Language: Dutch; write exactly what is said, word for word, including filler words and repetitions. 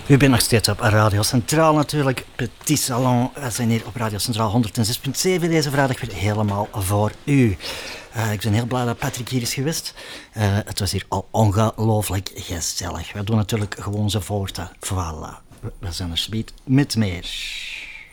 U bent nog steeds op Radio Centraal natuurlijk. Petit Salon, we zijn hier op Radio Centraal honderdzes punt zeven deze vrijdag weer helemaal voor u. Uh, ik ben heel blij dat Patrick hier is geweest. Uh, het was hier al ongelooflijk gezellig. We doen natuurlijk gewoon zo voort. Voilà, we zijn er speed met meer.